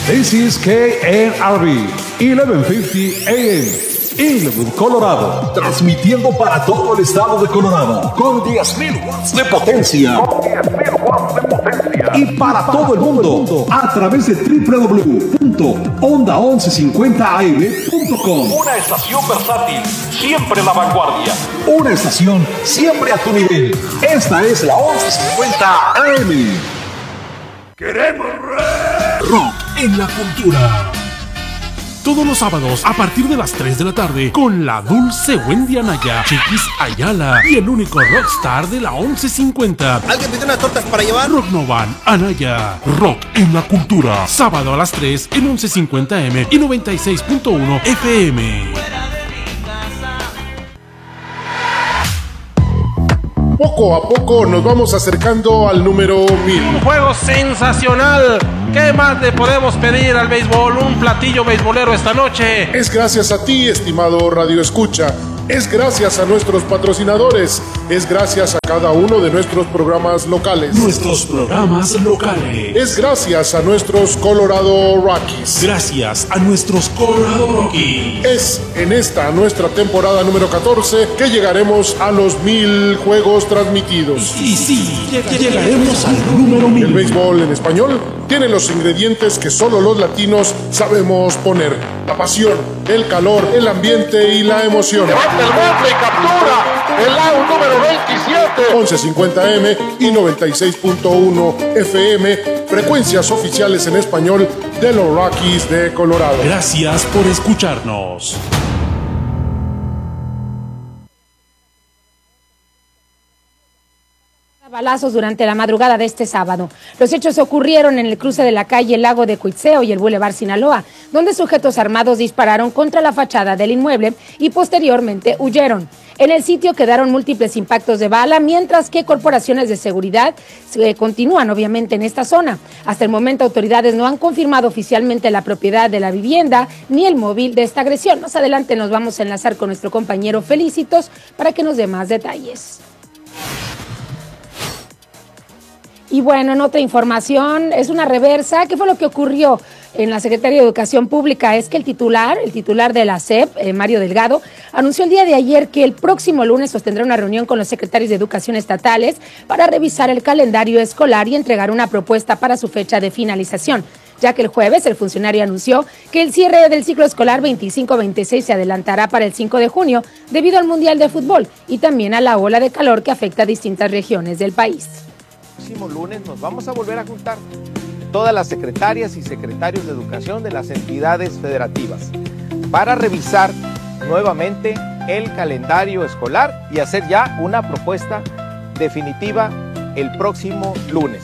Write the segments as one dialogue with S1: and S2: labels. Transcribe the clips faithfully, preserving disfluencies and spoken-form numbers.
S1: This is K N R B, eleven fifty A M, Inglewood, Colorado. Transmitiendo para todo el estado de Colorado con diez mil watts de potencia. Con diez mil watts de potencia. Y para, para todo el mundo, a través de doble u doble u doble u punto onda once cincuenta a m punto com. Una estación versátil, siempre en la vanguardia. Una estación siempre a tu nivel. Esta es la once cincuenta A M. Queremos rock en la cultura.
S2: Todos los sábados a partir de las tres de la tarde con la dulce Wendy Anaya, Chiquis Ayala y el único rockstar de la once cincuenta.
S3: ¿Alguien pide unas tortas para llevar?
S2: Rock Novan Anaya. Rock en la cultura. Sábado a las tres en once cincuenta A M y noventa y seis punto uno F M.
S4: Poco a poco nos vamos acercando al número mil.
S5: Un juego sensacional. ¿Qué más le podemos pedir al béisbol? Un platillo beisbolero esta noche.
S4: Es gracias a ti, estimado Radio Escucha. Es gracias a nuestros patrocinadores. Es gracias a cada uno de nuestros programas locales.
S2: Nuestros programas locales.
S4: Es gracias a nuestros Colorado Rockies.
S2: Gracias a nuestros Colorado Rockies.
S4: Es en esta nuestra temporada número catorce que llegaremos a los mil juegos transmitidos.
S2: Y sí, llegaremos al número mil.
S4: El béisbol en español tiene los ingredientes que solo los latinos sabemos poner: la pasión, el calor, el ambiente y la emoción.
S6: Levanta el bate y captura el out número veintisiete.
S4: once cincuenta A M y noventa y seis punto uno F M, frecuencias oficiales en español de los Rockies de Colorado.
S2: Gracias por escucharnos.
S7: Balazos durante la madrugada de este sábado. Los hechos ocurrieron en el cruce de la calle Lago de Cuitzeo y el Boulevard Sinaloa, donde sujetos armados dispararon contra la fachada del inmueble y posteriormente huyeron. En el sitio quedaron múltiples impactos de bala, mientras que corporaciones de seguridad eh, continúan obviamente en esta zona. Hasta el momento autoridades no han confirmado oficialmente la propiedad de la vivienda ni el móvil de esta agresión. Más adelante nos vamos a enlazar con nuestro compañero Felicitos para que nos dé más detalles. Y bueno, en otra información, es una reversa. ¿Qué fue lo que ocurrió en la Secretaría de Educación Pública? Es que el titular, el titular de la S E P, eh, Mario Delgado, anunció el día de ayer que el próximo lunes sostendrá una reunión con los secretarios de Educación estatales para revisar el calendario escolar y entregar una propuesta para su fecha de finalización, ya que el jueves el funcionario anunció que el cierre del ciclo escolar veinticinco veintiséis se adelantará para el cinco de junio debido al Mundial de Fútbol y también a la ola de calor que afecta a distintas regiones del país.
S8: El próximo lunes nos vamos a volver a juntar todas las secretarias y secretarios de educación de las entidades federativas para revisar nuevamente el calendario escolar y hacer ya una propuesta definitiva el próximo lunes.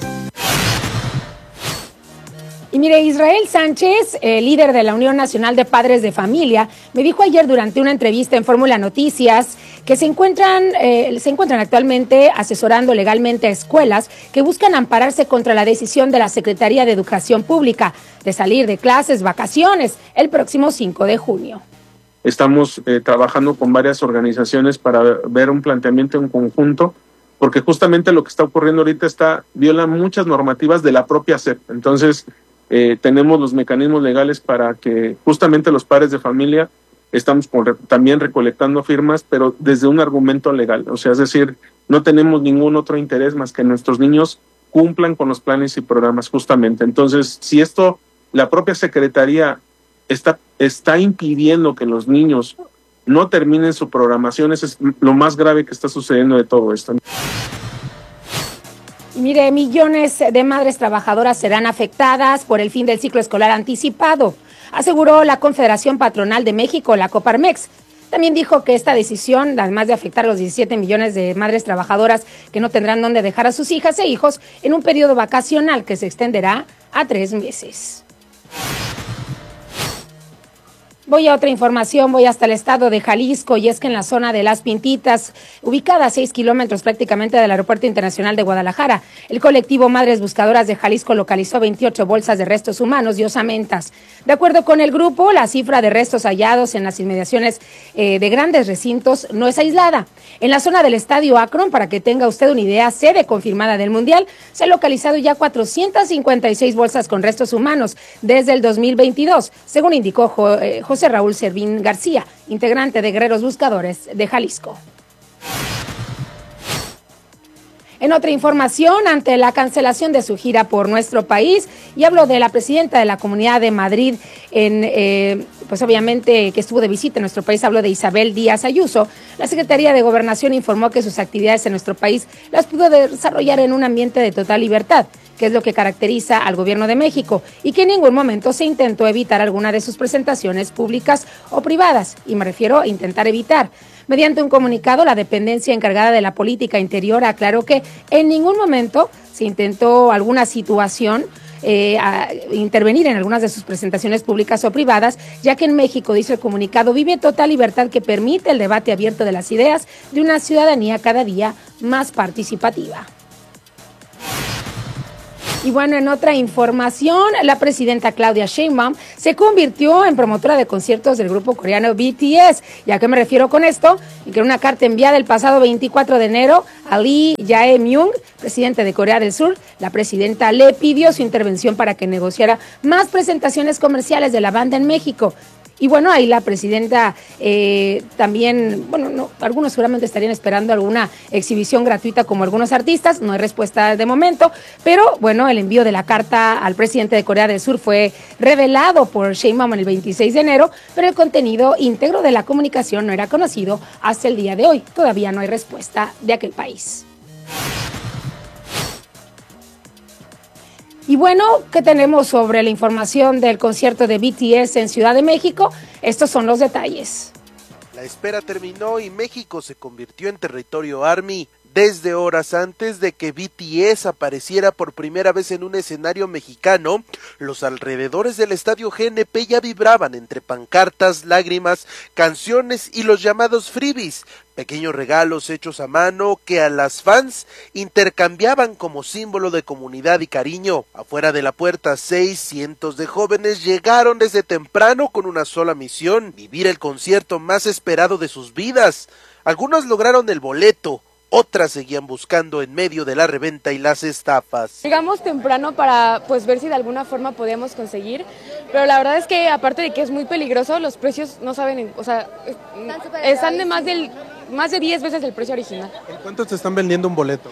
S7: Y mire, Israel Sánchez, eh, líder de la Unión Nacional de Padres de Familia, me dijo ayer durante una entrevista en Fórmula Noticias que se encuentran, eh, se encuentran actualmente asesorando legalmente a escuelas que buscan ampararse contra la decisión de la Secretaría de Educación Pública de salir de clases, vacaciones, el próximo cinco de junio.
S9: Estamos eh, trabajando con varias organizaciones para ver un planteamiento en conjunto, porque justamente lo que está ocurriendo ahorita está viola muchas normativas de la propia S E P. Entonces, Eh, tenemos los mecanismos legales para que justamente los padres de familia estamos con, también recolectando firmas, pero desde un argumento legal. O sea, es decir, no tenemos ningún otro interés más que nuestros niños cumplan con los planes y programas justamente. Entonces, si esto, la propia Secretaría está, está impidiendo que los niños no terminen su programación, eso es lo más grave que está sucediendo de todo esto.
S7: Y mire, millones de madres trabajadoras serán afectadas por el fin del ciclo escolar anticipado, aseguró la Confederación Patronal de México, la Coparmex. También dijo que esta decisión, además de afectar a los diecisiete millones de madres trabajadoras que no tendrán dónde dejar a sus hijas e hijos en un periodo vacacional que se extenderá a tres meses. Voy a otra información, voy hasta el estado de Jalisco, y es que en la zona de Las Pintitas, ubicada a seis kilómetros prácticamente del Aeropuerto Internacional de Guadalajara, el colectivo Madres Buscadoras de Jalisco localizó veintiocho bolsas de restos humanos y osamentas. De acuerdo con el grupo, la cifra de restos hallados en las inmediaciones eh, de grandes recintos no es aislada. En la zona del Estadio Akron, para que tenga usted una idea, sede confirmada del Mundial, se han localizado ya cuatrocientas cincuenta y seis bolsas con restos humanos desde el dos mil veintidós, según indicó Jo- eh, José Raúl Servín García, integrante de Guerreros Buscadores de Jalisco. En otra información, ante la cancelación de su gira por nuestro país, y hablo de la presidenta de la Comunidad de Madrid, en, eh, pues obviamente que estuvo de visita en nuestro país, hablo de Isabel Díaz Ayuso, la Secretaría de Gobernación informó que sus actividades en nuestro país las pudo desarrollar en un ambiente de total libertad, que es lo que caracteriza al gobierno de México, y que en ningún momento se intentó evitar alguna de sus presentaciones públicas o privadas, y me refiero a intentar evitar. Mediante un comunicado, la dependencia encargada de la política interior aclaró que en ningún momento se intentó alguna situación eh, a intervenir en algunas de sus presentaciones públicas o privadas, ya que en México, dice el comunicado, vive total libertad que permite el debate abierto de las ideas de una ciudadanía cada día más participativa. Y bueno, en otra información, la presidenta Claudia Sheinbaum se convirtió en promotora de conciertos del grupo coreano B T S. ¿Y a qué me refiero con esto? Y que en una carta enviada el pasado veinticuatro de enero a Lee Jae-myung, presidente de Corea del Sur, la presidenta le pidió su intervención para que negociara más presentaciones comerciales de la banda en México. Y bueno, ahí la presidenta eh, también, bueno, no, algunos seguramente estarían esperando alguna exhibición gratuita como algunos artistas, no hay respuesta de momento, pero bueno, el envío de la carta al presidente de Corea del Sur fue revelado por Sheinbaum el veintiséis de enero, pero el contenido íntegro de la comunicación no era conocido hasta el día de hoy. Todavía no hay respuesta de aquel país. Y bueno, ¿qué tenemos sobre la información del concierto de B T S en Ciudad de México? Estos son los detalles.
S3: La espera terminó y México se convirtió en territorio ARMY. Desde horas antes de que B T S apareciera por primera vez en un escenario mexicano, los alrededores del estadio G N P ya vibraban entre pancartas, lágrimas, canciones y los llamados freebies, pequeños regalos hechos a mano que a las fans intercambiaban como símbolo de comunidad y cariño. Afuera de la puerta seis, cientos de jóvenes llegaron desde temprano con una sola misión: vivir el concierto más esperado de sus vidas. Algunos lograron el boleto, otras seguían buscando en medio de la reventa y las estafas.
S10: Llegamos temprano para pues ver si de alguna forma podíamos conseguir, pero la verdad es que aparte de que es muy peligroso, los precios no saben, o sea, están de más del más de diez veces el precio original.
S3: ¿En cuánto te están vendiendo un boleto?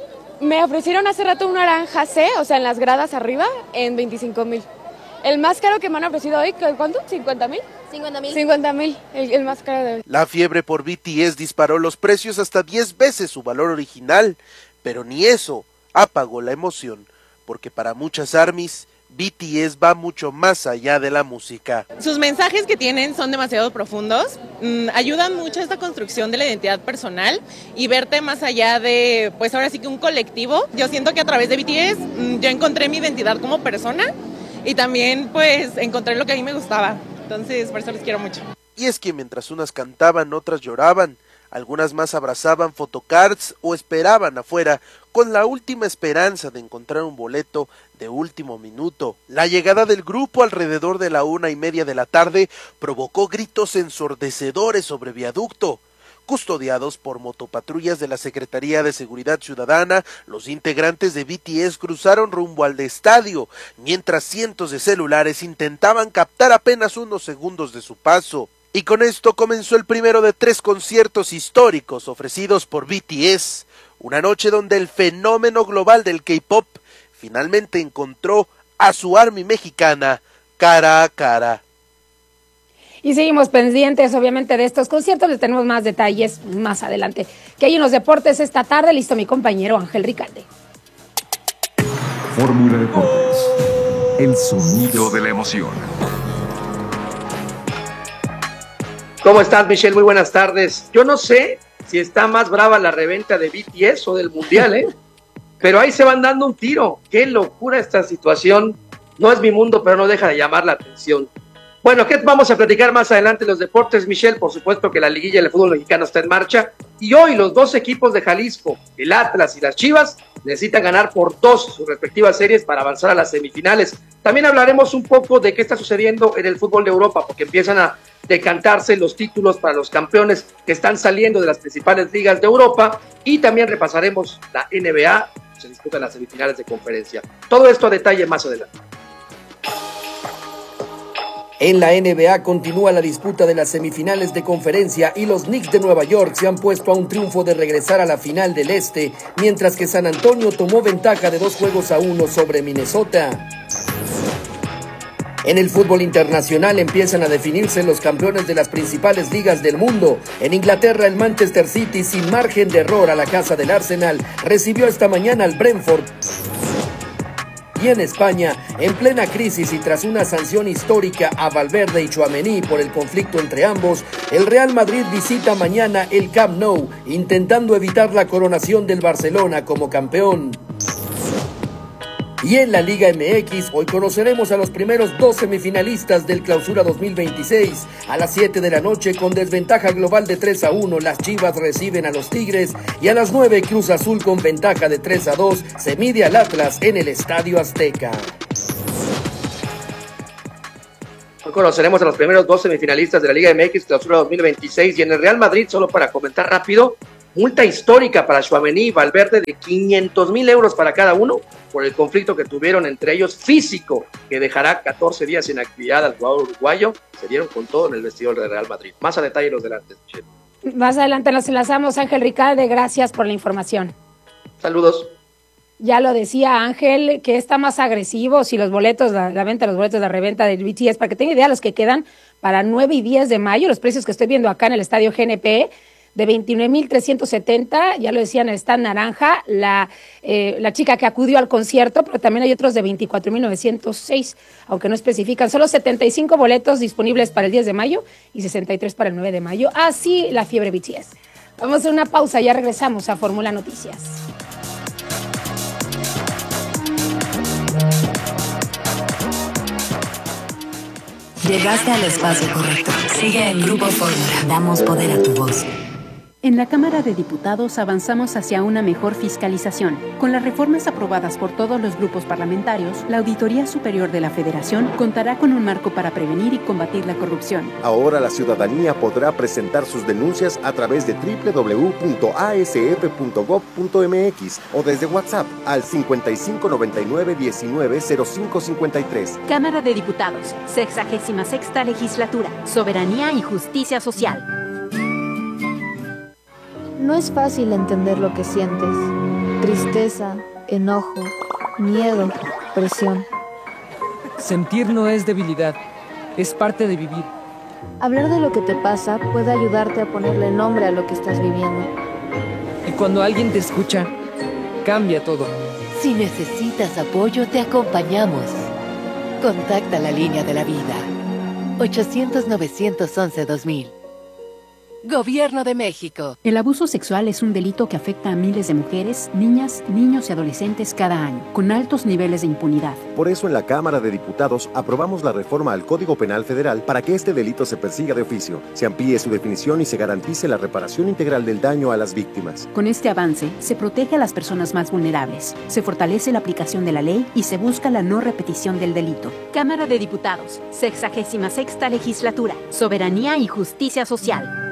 S10: Me ofrecieron hace rato un naranja C, o sea, en las gradas arriba, en veinticinco mil. El más caro que me han ofrecido hoy, ¿cuánto? ¿cincuenta mil? cincuenta mil. cincuenta mil, el, el más caro de hoy.
S3: La fiebre por B T S disparó los precios hasta diez veces su valor original, pero ni eso apagó la emoción, porque para muchas ARMYs, B T S va mucho más allá de la música.
S11: Sus mensajes que tienen son demasiado profundos, mmm, ayudan mucho a esta construcción de la identidad personal y verte más allá de, pues ahora sí que un colectivo. Yo siento que a través de B T S mmm, yo encontré mi identidad como persona y también pues encontré lo que a mí me gustaba, entonces por eso les quiero mucho.
S3: Y es que mientras unas cantaban, otras lloraban, algunas más abrazaban photocards o esperaban afuera con la última esperanza de encontrar un boleto de último minuto. La llegada del grupo alrededor de la una y media de la tarde provocó gritos ensordecedores sobre viaducto. Custodiados por motopatrullas de la Secretaría de Seguridad Ciudadana, los integrantes de B T S cruzaron rumbo al estadio, mientras cientos de celulares intentaban captar apenas unos segundos de su paso. Y con esto comenzó el primero de tres conciertos históricos ofrecidos por B T S, una noche donde el fenómeno global del K-pop finalmente encontró a su ARMY mexicana cara a cara.
S7: Y seguimos pendientes, obviamente, de estos conciertos. Les tenemos más detalles más adelante. Que hay en los deportes esta tarde. Listo mi compañero Ángel Ricalde.
S1: Fórmula Deportes. El sonido de la emoción.
S12: ¿Cómo estás, Michelle? Muy buenas tardes. Yo no sé si está más brava la reventa de B T S o del Mundial, ¿eh? Pero ahí se van dando un tiro. Qué locura esta situación. No es mi mundo, pero no deja de llamar la atención. Bueno, ¿qué vamos a platicar más adelante en los deportes, Michelle? Por supuesto que la liguilla del fútbol mexicano está en marcha y hoy los dos equipos de Jalisco, el Atlas y las Chivas, necesitan ganar por dos sus respectivas series para avanzar a las semifinales. También hablaremos un poco de qué está sucediendo en el fútbol de Europa, porque empiezan a decantarse los títulos para los campeones que están saliendo de las principales ligas de Europa, y también repasaremos la N B A, se disputan las semifinales de conferencia. Todo esto a detalle más adelante.
S13: En la N B A continúa la disputa de las semifinales de conferencia y los Knicks de Nueva York se han puesto a un triunfo de regresar a la final del Este, mientras que San Antonio tomó ventaja de dos juegos a uno sobre Minnesota. En el fútbol internacional empiezan a definirse los campeones de las principales ligas del mundo. En Inglaterra, el Manchester City, sin margen de error a la casa del Arsenal, recibió esta mañana al Brentford. Y en España, en plena crisis y tras una sanción histórica a Valverde y Tchouaméni por el conflicto entre ambos, el Real Madrid visita mañana el Camp Nou, intentando evitar la coronación del Barcelona como campeón. Y en la Liga M X, hoy conoceremos a los primeros dos semifinalistas del Clausura dos mil veintiséis. A las siete de la noche, con desventaja global de tres a uno, las Chivas reciben a los Tigres, y a las nueve, Cruz Azul con ventaja de tres a dos se mide al Atlas en el Estadio Azteca.
S12: Hoy conoceremos a los primeros dos semifinalistas de la Liga M X Clausura dos mil veintiséis, y en el Real Madrid, solo para comentar rápido, multa histórica para Tchouaméni y Valverde de quinientos mil euros para cada uno por el conflicto que tuvieron entre ellos físico, que dejará catorce días sin actividad al jugador uruguayo. Se dieron con todo en el vestidor del Real Madrid. Más a detalle los delantes, Michelle.
S7: Más adelante nos enlazamos. Ángel Ricalde, gracias por la información.
S12: Saludos.
S7: Ya lo decía Ángel, que está más agresivo si los boletos, la, la venta de los boletos, la reventa del B T S, para que tenga idea, los que quedan para nueve y diez de mayo, los precios que estoy viendo acá en el estadio G N P, de veintinueve mil trescientos setenta, ya lo decían, está en naranja, la, eh, la chica que acudió al concierto, pero también hay otros de veinticuatro mil novecientos seis, aunque no especifican. Solo setenta y cinco boletos disponibles para el diez de mayo y sesenta y tres para el nueve de mayo. Así la fiebre B T S. Vamos a hacer una pausa, ya regresamos a Fórmula Noticias.
S14: Llegaste al espacio correcto. Sigue en Grupo Fórmula. Damos poder a tu voz.
S15: En la Cámara de Diputados avanzamos hacia una mejor fiscalización. Con las reformas aprobadas por todos los grupos parlamentarios, la Auditoría Superior de la Federación contará con un marco para prevenir y combatir la corrupción.
S16: Ahora la ciudadanía podrá presentar sus denuncias a través de doble u doble u doble u punto a s f punto gob punto m x o desde WhatsApp al cincuenta y cinco noventa y nueve diecinueve cero cinco cincuenta y tres.
S15: Cámara de Diputados, sexagésima sexta legislatura, soberanía y justicia social.
S17: No es fácil entender lo que sientes. Tristeza, enojo, miedo, presión.
S18: Sentir no es debilidad, es parte de vivir.
S17: Hablar de lo que te pasa puede ayudarte a ponerle nombre a lo que estás viviendo.
S18: Y cuando alguien te escucha, cambia todo.
S14: Si necesitas apoyo, te acompañamos. Contacta la línea de la vida. ochocientos novecientos once dos mil. Gobierno de México.
S15: El abuso sexual es un delito que afecta a miles de mujeres, niñas, niños y adolescentes cada año, con altos niveles de impunidad.
S16: Por eso en la Cámara de Diputados aprobamos la reforma al Código Penal Federal para que este delito se persiga de oficio, se amplíe su definición y se garantice la reparación integral del daño a las víctimas.
S15: Con este avance, se protege a las personas más vulnerables, se fortalece la aplicación de la ley y se busca la no repetición del delito. Cámara de Diputados, sexagésima sexta legislatura, soberanía y justicia social.